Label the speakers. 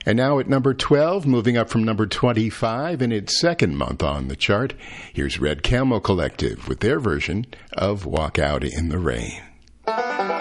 Speaker 1: And now at number 12, moving up from number 25 in its second month on the chart, here's Red Camel Collective with their version of Walk Out in the Rain.